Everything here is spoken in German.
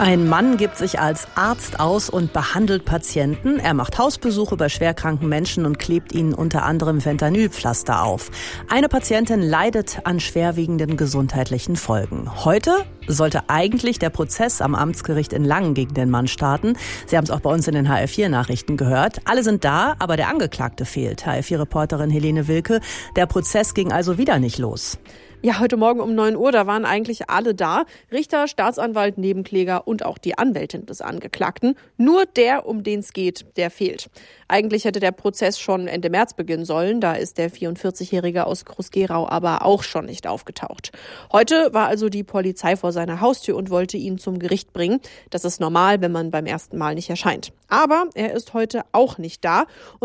Ein Mann gibt sich als Arzt aus und behandelt Patienten. Er macht Hausbesuche bei schwerkranken Menschen und klebt ihnen unter anderem Fentanylpflaster auf. Eine Patientin leidet an schwerwiegenden gesundheitlichen Folgen. Heute sollte eigentlich der Prozess am Amtsgericht in Langen gegen den Mann starten. Sie haben es auch bei uns in den HR4-Nachrichten gehört. Alle sind da, aber der Angeklagte fehlt. HR4-Reporterin Helene Wilke. Der Prozess ging also wieder nicht los. Ja, heute Morgen um 9 Uhr, da waren eigentlich alle da. Richter, Staatsanwalt, Nebenkläger und auch die Anwältin des Angeklagten. Nur der, um den es geht, der fehlt. Eigentlich hätte der Prozess schon Ende März beginnen sollen. Da ist der 44-Jährige aus Groß-Gerau aber auch schon nicht aufgetaucht. Heute war also die Polizei vor seiner Haustür und wollte ihn zum Gericht bringen. Das ist normal, wenn man beim ersten Mal nicht erscheint. Aber er ist heute auch nicht da.